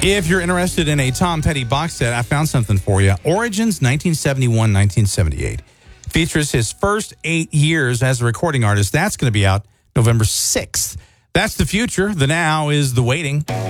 If you're interested in a Tom Petty box set, I found something for you. Origins 1971-1978. Features his first 8 years as a recording artist. That's going to be out November 6th. That's the future. The now is the waiting.